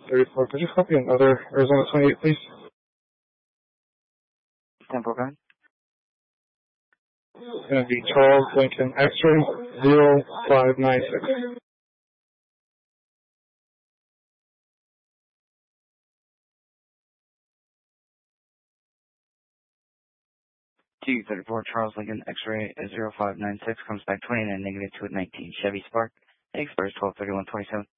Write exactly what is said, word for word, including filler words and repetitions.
thirty-four. Could you copy another Arizona twenty-eight, please? Temple gun. It's going to be Charles Lincoln X-ray zero five nine six. two thirty-four Charles Lincoln X-ray zero five nine six comes back twenty-nine negative two at nineteen Chevy Spark. Expires twelve thirty-one twenty-seven.